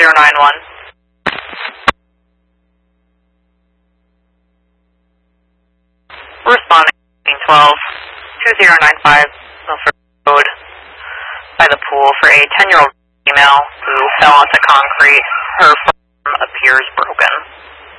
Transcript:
2091. Responding 12-2095 Milford Road by the pool for a 10-year-old female who fell onto concrete. Her form appears broken.